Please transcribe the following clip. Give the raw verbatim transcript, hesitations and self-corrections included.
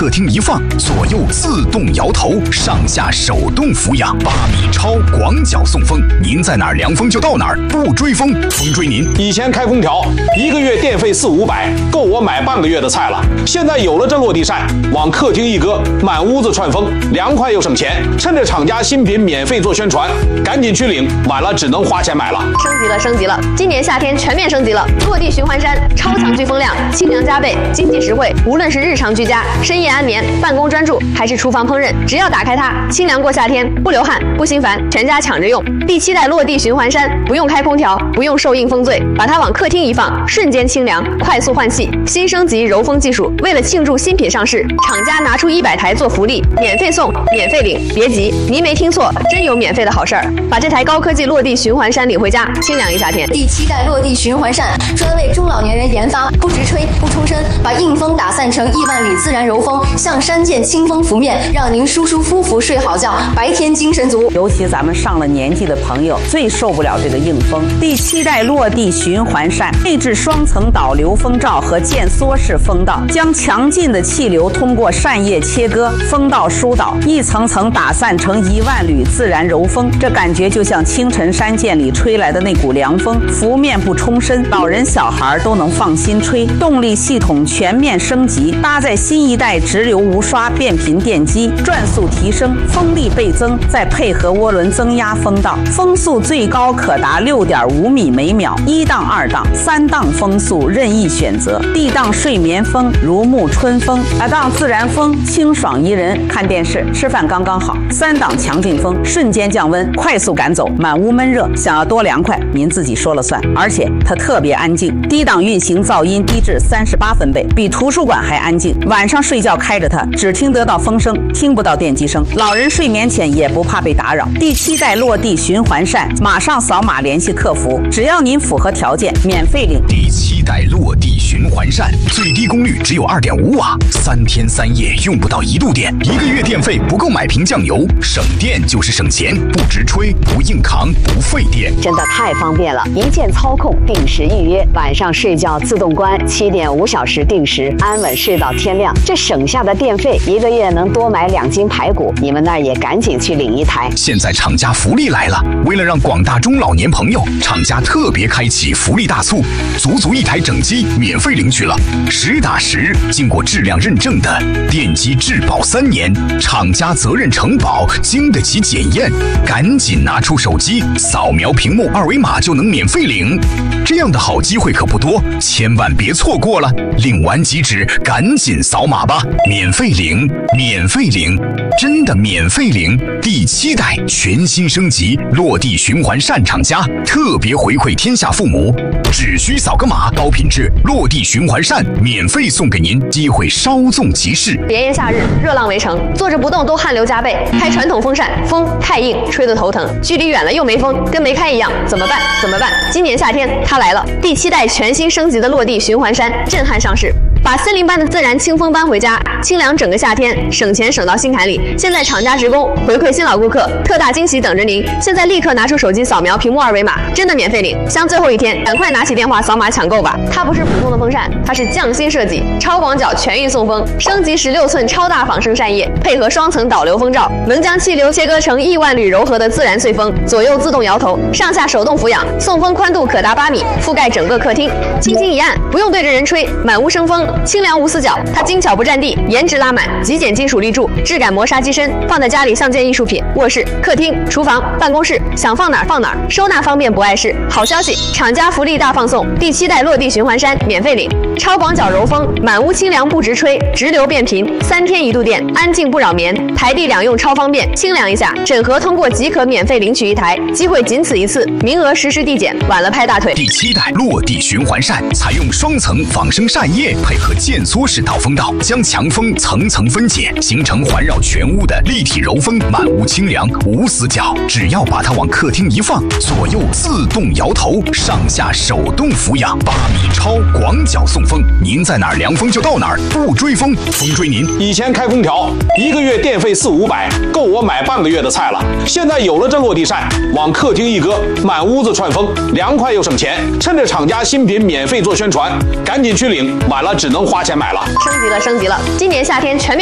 客厅一放，左右自动摇头，上下手动俯仰，八米超广角送风，您在哪儿凉风就到哪儿，不追风，风追您。 以前开空调一个月电费四五百，够我买半个月的菜了。现在有了这落地扇，往客厅一搁，满屋子串风，凉快又省钱。趁着厂家新品免费做宣传，赶紧去领，晚了只能花钱买了。 升级了，升级了！今年夏天全面升级了，落地循环扇，超强聚风量，清凉加倍，经济实惠。无论是日常居家、深夜安眠、办公专注，还是厨房烹饪，只要打开它，清凉过夏天，不流汗，不心烦，全家抢着用。第七代落地循环扇，不用开空调，不用受硬风醉，把它往客厅一放，瞬间清凉，快速换气。新升级柔风技术，为了庆祝新品上市，厂家拿出一百台做福利，免费送，免费领。别急，您没听错，真有免费的好事儿！把这台高科技落地循环扇领回家，清凉一夏天。 第七代落地循环扇专为中老年人研发，不直吹，不冲身，把硬风打散成亿万里自然柔风，像山涧清风拂面，让您舒舒服服睡好觉，白天精神足。 尤其咱们上了年纪的朋友最受不了这个硬风。第七代落地循环扇内置双层导流风罩和渐缩式风道，将强劲的气流通过扇叶切割，风道疏导，一层层打散成一万缕自然柔风。这感觉就像清晨山涧里吹来的那股凉风，拂面不冲身，老人小孩都能放心吹。动力系统全面升级，搭载新一代直流无刷变频电机，转速提升，风力倍增，再配合涡轮增压风道，风速最高可达 六点五米每秒，一档、二档、三档风速任意选择。D档睡眠风，如沐春风； 二档自然风，清爽宜人，看电视、吃饭刚刚好；三档强劲风，瞬间降温，快速赶走满屋闷热。想要多凉快，您自己说了算。而且它特别安静，低档运行噪音低至三十八分贝，比图书馆还安静。晚上睡觉开着它，只听得到风声，听不到电机声。老人睡眠前也不怕被打扰。第七代落地循环扇，马上扫码联系客服，只要您符合条件，免费领。 第七代落地循环扇，最低功率只有 二点五瓦，三天三夜用不到一度电，一个月电费不够买瓶酱油，省电就是省钱，不直吹，不硬扛，不费电， 真的太方便了！一键操控，定时预约，晚上睡觉自动关，七点五小时定时，安稳睡到天亮。这省下的电费，一个月能多买两斤排骨。你们那儿也赶紧去领一台。 现在厂家福利来了，为了让广大中老年朋友，厂家特别开启福利大促，足足一台整机免费领取了，实打实经过质量认证的电机质保三年，厂家责任承保，经得起检验。赶紧拿出手机，扫描屏幕二维码就能免费领。这样的好机会可不多，千万别错过了。领完即止，赶紧扫码吧，免费领，免费领，真的免费领。第七代全新升级落地循环扇厂家特别回馈天下父母，只需扫个码，高品质落地循环扇免费送给您，机会稍纵即逝。 炎炎夏日，热浪围城，坐着不动都汗流浃背，开传统风扇风太硬，吹得头疼，距离远了又没风，跟没开一样，怎么办？怎么办？今年夏天它来了，第七代全新升级的落地循环扇震撼上市。把森林般的自然清风搬回家，清凉整个夏天，省钱省到心坎里。现在厂家职工回馈新老顾客，特大惊喜等着您！现在立刻拿出手机扫描屏幕二维码，真的免费领。像最后一天，赶快拿起电话扫码抢购吧！它不是普通的风扇，它是匠心设计、超广角全域送风，升级十六寸超大仿生扇叶，配合双层导流风罩，能将气流切割成亿万缕柔和的自然碎风，左右自动摇头，上下手动俯仰，送风宽度可达八米，覆盖整个客厅。轻轻一按，不用对着人吹，满屋生风。清凉无死角，它精巧不占地，颜值拉满，极简金属立柱，质感磨砂机身，放在家里像件艺术品。卧室、客厅、厨房、办公室，想放哪儿放哪儿，收纳方便不碍事。好消息，厂家福利大放送，第七代落地循环扇免费领，超广角柔风，满屋清凉不直吹，直流变频，三天一度电，安静不扰眠，台地两用超方便，清凉一下，整合通过即可免费领取一台，机会仅此一次，名额实时递减，晚了拍大腿。 第七代落地循环扇采用双层仿生扇叶，配合渐缩式导风道，将强风层层分解，形成环绕全屋的立体柔风，满屋清凉无死角。只要把它往客厅一放，左右自动摇头，上下手动俯仰，八米超广角送风，您在哪儿凉风就到哪儿，不追风，风追您。 以前开空调一个月电费四五百，够我买半个月的菜了。现在有了这落地扇，往客厅一搁，满屋子串风，凉快又省钱。趁着厂家新品免费做宣传，赶紧去领，晚了只能花钱买了。 升级了，升级了！今年夏天全面